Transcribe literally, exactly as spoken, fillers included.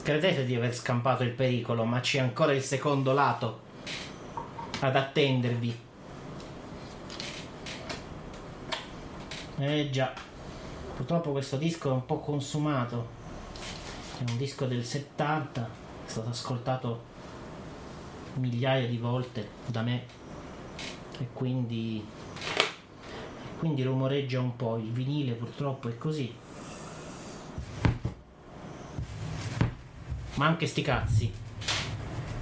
Credete di aver scampato il pericolo, ma c'è ancora il secondo lato ad attendervi. Eh già, purtroppo questo disco è un po' consumato. È un disco del settanta, è stato ascoltato migliaia di volte da me e quindi quindi rumoreggia un po'. Il vinile purtroppo è così. Ma anche sti cazzi.